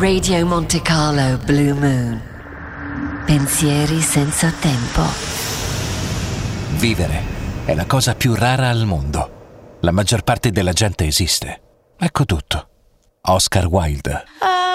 Radio Monte Carlo Blue Moon. Pensieri senza tempo. Vivere è la cosa più rara al mondo. La maggior parte della gente esiste. Ecco tutto. Oscar Wilde.